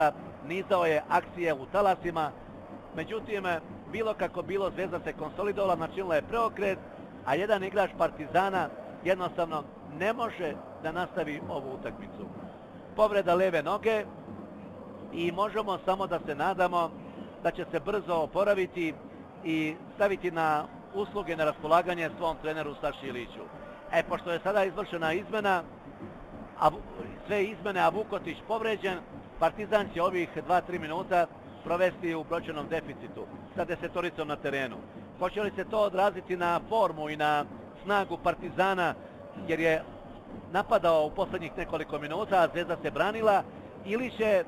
nizao je akcije u talasima, međutim, bilo kako bilo, Zvezda se konsolidovala, načinila je preokret, a jedan igrač Partizana jednostavno ne može da nastavi ovu utakmicu. Povreda leve noge i možemo samo da se nadamo da će se brzo oporaviti i staviti na usluge, na raspolaganje svom treneru Saši Iliću. Pošto je sada izvršena izmena, sve izmene, a Vukotić povređen, Partizan će ovih 2-3 minuta provesti u brojčanom deficitu sa 10-oricom na terenu. Hoće li se to odraziti na formu i na snagu Partizana, jer je napadao u poslednjih nekoliko minuta, a Zvezda se branila, ili će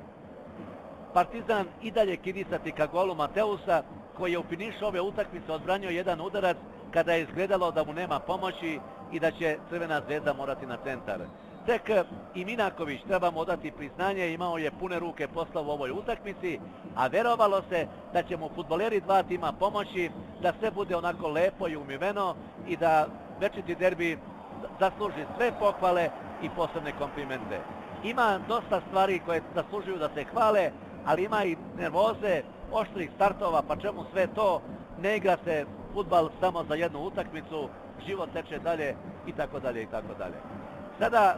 Partizan i dalje kidisati ka golu Mateusa, koji je u finišu ove utakmice odbranio jedan udarac kada je izgledalo da mu nema pomoći i da će Crvena Zvezda morati na centar. Tek i Minaković, trebamo odati priznanje, imao je pune ruke posla u ovoj utakmici, a verovalo se da će mu fudbaleri dva tima pomoći, da sve bude onako lepo i umiveno i da večiti derbi zasluži sve pohvale i posebne komplimente. Ima dosta stvari koje zaslužuju da se hvale, ali ima i nervoze, oštrih startova, pa čemu sve to, ne igra se fudbal samo za jednu utakmicu, život teče dalje i tako dalje i tako dalje. Sada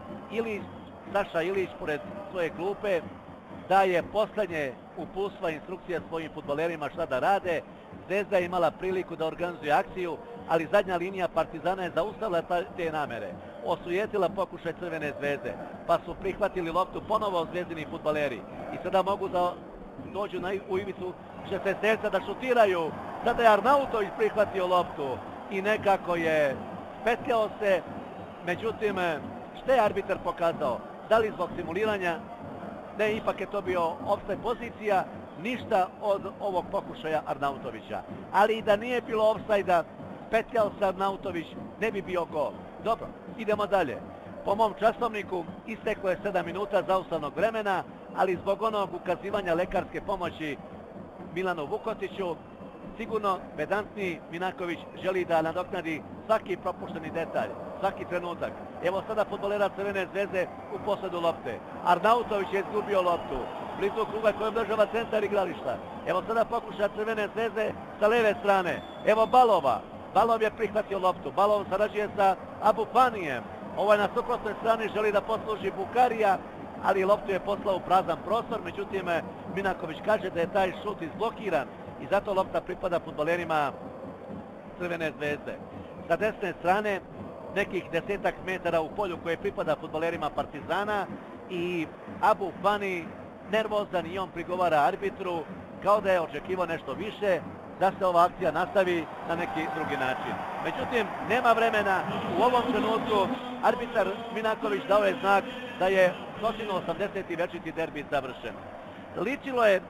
Saša Ilić pored svoje klupe daje poslednje uputstva, instrukcije svojim fudbalerima šta da rade. Zvezda je imala priliku da organizuje akciju, ali zadnja linija Partizana je zaustavila te namere. Osujetila pokušaj Crvene Zvezde, pa su prihvatili loptu ponovo zvezdini fudbaleri. I sada mogu da dođu u ivicu Šestestelca da šutiraju. Sada je Arnautović prihvatio loptu i nekako je petljao se, međutim, što je arbitar pokazao? Da li zbog simuliranja? Ne, ipak je to bio ofsajd pozicija, ništa od ovog pokušaja Arnautovića. Ali i da nije bilo ofsajda, petljao se Arnautović, ne bi bio gol. Dobro, idemo dalje. Po mom časovniku isteklo je 7 minuta zaustavnog vremena, ali zbog onog ukazivanja lekarske pomoći Milanu Vukotiću, sigurno pedantni Minaković želi da nadoknadi svaki propušteni detalj, svaki trenutak. Evo sada fudbalera Crvene Zvezde u posledu lopte. Arnautović je izgubio loptu, blizu kruga koji obležava centar igrališta. Evo sada pokušaja Crvene Zvezde sa leve strane. Evo Balova. Balov je prihvatio loptu. Balov sarađuje sa Abufanijem. Ovo je na suprotnoj strani, želi da posluži Bukarija, ali loptu je poslao u prazan prostor. Međutim, Minaković kaže da je taj šut izblokiran i zato lopta pripada fudbalerima Crvene Zvezde. Sa desne strane, nekih 10 metara u polju koje pripada fudbalerima Partizana, i Abufani, nervozan, i on prigovara arbitru kao da je očekivao nešto više, da se ova akcija nastavi na neki drugi način. Međutim, nema vremena. U ovom trenutku arbitar Minaković dao je znak da je 180. večiti derbi završen. Ličilo je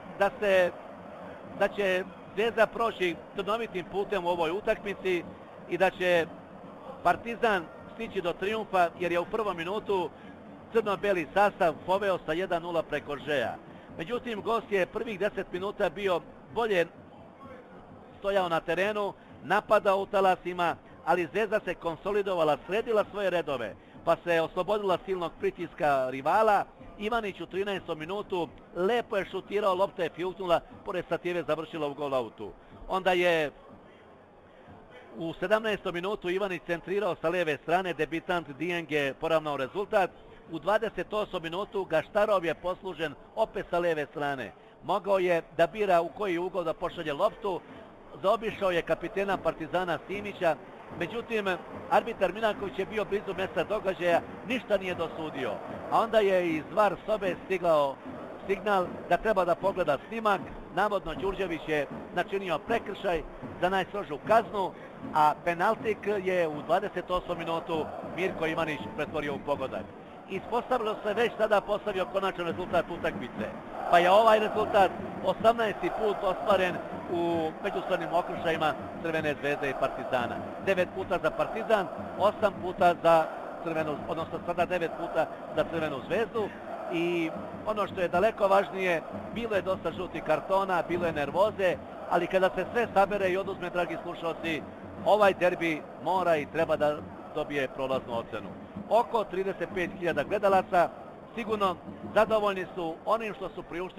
da će Zvezda proći trnovitim putem u ovoj utakmici i da će Partizan stići do trijumfa, jer je u prvom minutu crno-beli sastav poveo sa 1-0 preko Žeja. Međutim, gost je prvih 10 minuta bio bolje stojao na terenu, napadao u talasima, ali Zvezda se konsolidovala, sredila svoje redove, pa se oslobodila silnog pritiska rivala. Ivanić u 13. minutu lepo je šutirao, lopta je fjutnula, pored stative završila u gol-autu. Onda je u 17. minutu Ivanić centrirao sa leve strane, debitant Dijeng je poravnao rezultat. U 28. minutu Gaštarov je poslužen opet sa leve strane. Mogao je da bira u koji ugao da pošalje loptu, zaobišao je kapitena Partizana Simića, međutim, arbitar Minaković je bio blizu mjesta događaja, ništa nije dosudio. A onda je iz VAR sobe stigao signal da treba da pogleda snimak. Navodno Đurđević je načinio prekršaj za najstrožu kaznu, a penaltik je u 28. minutu Mirko Ivanić pretvorio u pogodak. Ispostavilo se već tada postavio konačan rezultat utakmice, pa je ovaj rezultat 18. put ostvaren u međusobnim okršajima Crvene Zvezde i Partizana. 9 puta za Partizan, 8 puta za Crvenu, odnosno sada 9 puta za Crvenu Zvezdu. I ono što je daleko važnije, bilo je dosta žutih kartona, bilo je nervoze, ali kada se sve sabere i oduzme, dragi slušalci, ovaj derbi mora i treba da dobije prolaznu ocenu. Oko 35.000 gledalaca sigurno zadovoljni su onim što su priuštili